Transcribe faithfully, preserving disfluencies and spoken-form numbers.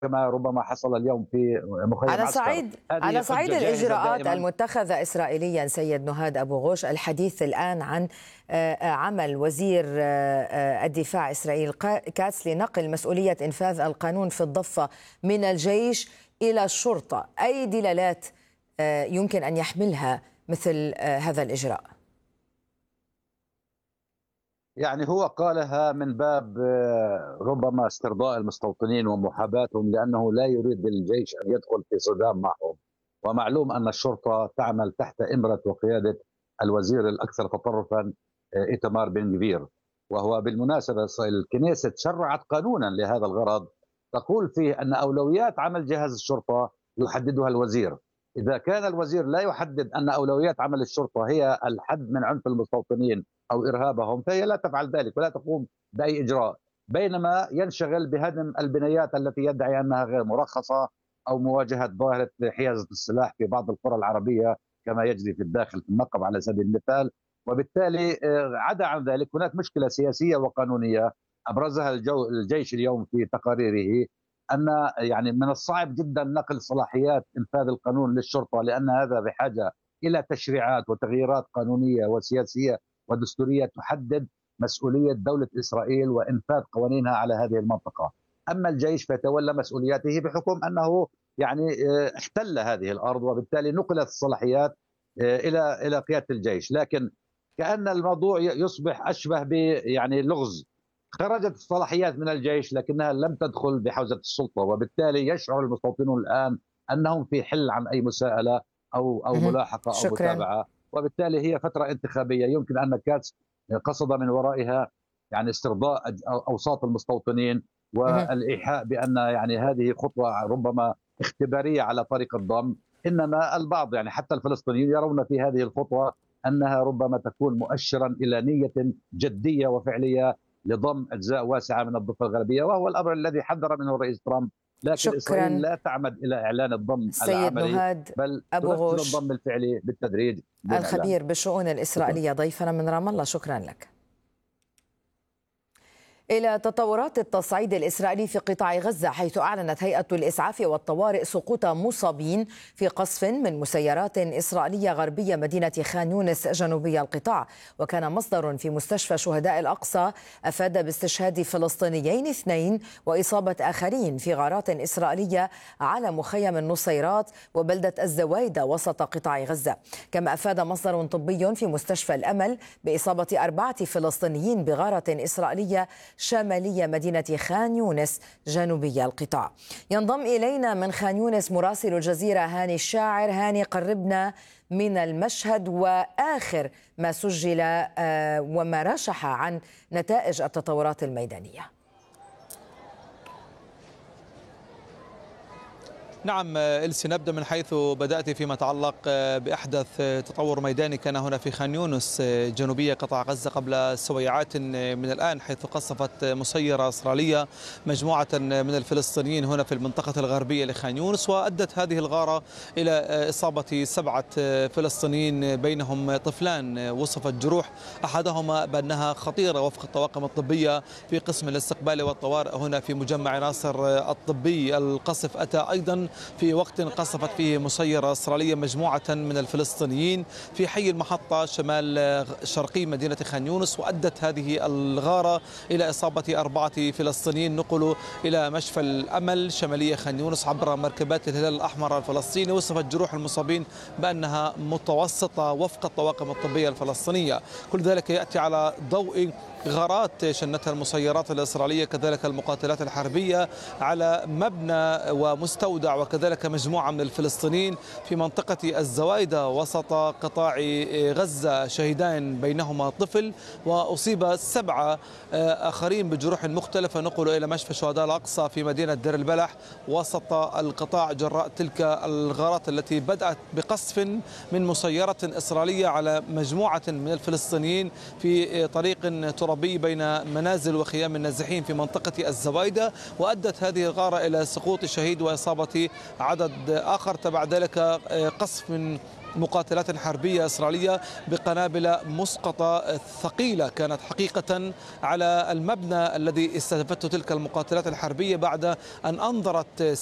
كما ربما حصل اليوم في مخيم على عسكر. صعيد هذه على حجة صعيد جاهزة الإجراءات دائما. المتخذة إسرائيليا سيد نهاد أبو غوش، الحديث الآن عن آه، عمل وزير آه، آه، الدفاع إسرائيل كاتس لنقل مسؤولية إنفاذ القانون في الضفة من الجيش إلى الشرطة. أي دلالات آه، يمكن أن يحملها مثل آه، هذا الإجراء؟ يعني هو قالها من باب آه، ربما استرضاء المستوطنين ومحاباتهم، لأنه لا يريد الجيش أن يدخل في صدام معهم. ومعلوم أن الشرطة تعمل تحت إمرة وقيادة الوزير الأكثر تطرفا آه، إيتمار بن جفير. وهو بالمناسبة الكنيسة شرعت قانونا لهذا الغرض، تقول فيه أن أولويات عمل جهاز الشرطة يحددها الوزير. إذا كان الوزير لا يحدد أن أولويات عمل الشرطة هي الحد من عنف المستوطنين أو إرهابهم، فهي لا تفعل ذلك ولا تقوم بأي إجراء، بينما ينشغل بهدم البنايات التي يدعي أنها غير مرخصة أو مواجهة ظاهرة حيازة السلاح في بعض القرى العربية كما يجري في الداخل في النقب على سبيل المثال. وبالتالي آه، عدا عن ذلك هناك مشكلة سياسية وقانونية أبرزها الجو الجيش اليوم في تقاريره، أن يعني من الصعب جدا نقل صلاحيات إنفاذ القانون للشرطة، لأن هذا بحاجة إلى تشريعات وتغييرات قانونية وسياسية ودستورية تحدد مسؤولية دولة إسرائيل وإنفاذ قوانينها على هذه المنطقة. أما الجيش فيتولى مسؤولياته بحكم أنه يعني آه، احتل هذه الأرض، وبالتالي نقلت الصلاحيات آه، إلى إلى قيادة الجيش. لكن كأن الموضوع يصبح أشبه ب يعني لغز. خرجت الصلاحيات من الجيش لكنها لم تدخل بحوزة السلطة، وبالتالي يشعر المستوطنون الآن أنهم في حل عن أي مساءلة أو أو مهم. ملاحقة أو شكرا. متابعة. وبالتالي هي فترة انتخابية يمكن أن كاتس قصد من ورائها يعني استرضاء أوساط المستوطنين مهم. والإيحاء بأن يعني هذه خطوة ربما اختبارية على طريق الضم. إنما البعض يعني حتى الفلسطينيين يرون في هذه الخطوة أنها ربما تكون مؤشرا إلى نية جدية وفعلية لضم أجزاء واسعة من الضفة الغربية، وهو الأمر الذي حذر منه الرئيس ترامب. لكن إسرائيل شكرا لا تعمد إلى إعلان الضم سيد العملي، نهاد بل أبو تنفذ غوش، الضم الفعلي بالتدريج دون إعلان. الخبير بالشؤون شكرا. الإسرائيلية، ضيفنا من رام الله. شكرا لك. إلى تطورات التصعيد الإسرائيلي في قطاع غزة، حيث أعلنت هيئة الإسعاف والطوارئ سقوط مصابين في قصف من مسيرات إسرائيلية غربية مدينة خان يونس جنوبي القطاع. وكان مصدر في مستشفى شهداء الأقصى أفاد باستشهاد فلسطينيين اثنين وإصابة آخرين في غارات إسرائيلية على مخيم النصيرات وبلدة الزوايدة وسط قطاع غزة. كما أفاد مصدر طبي في مستشفى الأمل بإصابة أربعة فلسطينيين بغارة إسرائيلية شمالية مدينة خان يونس جنوبي القطاع. ينضم إلينا من خان يونس مراسل الجزيرة هاني الشاعر. هاني، قربنا من المشهد وآخر ما سجل وما رشح عن نتائج التطورات الميدانية. نعم إلسي، نبدأ من حيث بدأت فيما يتعلق بأحدث تطور ميداني كان هنا في خان يونس جنوبية قطاع غزة قبل سويعات من الآن، حيث قصفت مسيرة إسرائيلية مجموعة من الفلسطينيين هنا في المنطقة الغربية لخان يونس، وأدت هذه الغارة إلى إصابة سبعة فلسطينيين بينهم طفلان. وصفت جروح أحدهما بأنها خطيرة وفق الطواقم الطبية في قسم الاستقبال والطوارئ هنا في مجمع ناصر الطبي. القصف أتى أيضا في وقت قصفت فيه مسيرة إسرائيلية مجموعة من الفلسطينيين في حي المحطة شمال شرقي مدينة خان يونس، وأدت هذه الغارة إلى إصابة أربعة فلسطينيين نقلوا إلى مشفى الأمل شمالية خان يونس عبر مركبات الهلال الأحمر الفلسطيني. وصفت جروح المصابين بأنها متوسطة وفق الطواقم الطبية الفلسطينية. كل ذلك يأتي على ضوء غارات شنتها المسيرات الإسرائيلية كذلك المقاتلات الحربية على مبنى ومستودع وكذلك مجموعة من الفلسطينيين في منطقة الزوايدة وسط قطاع غزة، شهيدان بينهما طفل، وأصيب سبعة آخرين بجروح مختلفة نقلوا إلى مشفى شهداء الأقصى في مدينة دير البلح وسط القطاع جراء تلك الغارات التي بدأت بقصف من مسيرة إسرائيلية على مجموعة من الفلسطينيين في طريق ترابي بين منازل وخيام النازحين في منطقة الزوايدة، وأدت هذه الغارة إلى سقوط شهيد وإصابة عدد آخر. تبع ذلك قصف من مقاتلات حربية إسرائيلية بقنابل مسقطة ثقيلة كانت حقيقة على المبنى الذي استهدفته تلك المقاتلات الحربية بعد أن أنظرت